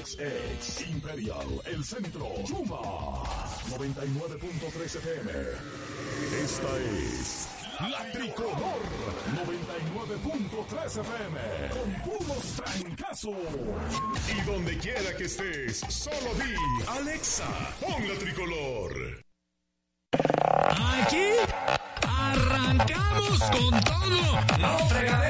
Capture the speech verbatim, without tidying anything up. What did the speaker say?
Ex Ex Imperial, El Centro, Chuma, noventa y nueve punto tres F M. Esta es La Tricolor, noventa y nueve punto tres F M, con puros trancazos. Y donde quiera que estés, solo di, Alexa, pon La Tricolor. Aquí arrancamos con todo. No fregadero.